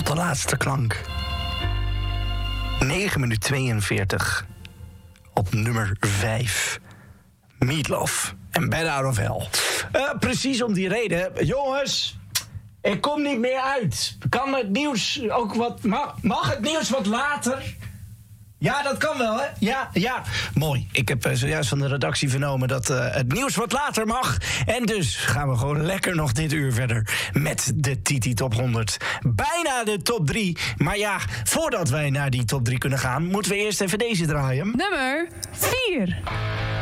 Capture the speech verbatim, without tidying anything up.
Tot de laatste klank. negen minuten tweeënveertig. Op nummer vijf. Meatloaf en Bad Out of Hell. Uh, precies om die reden. Jongens, ik kom niet meer uit. Kan het nieuws ook wat... Mag, mag het nieuws wat later? Ja, dat kan wel, hè? Ja, ja. Mooi. Ik heb uh, zojuist van de redactie vernomen dat uh, het nieuws wat later mag. En dus gaan we gewoon lekker nog dit uur verder met de Titi Top honderd. Bijna de top drie. Maar ja, voordat wij naar die top drie kunnen gaan, moeten we eerst even deze draaien. Nummer vier.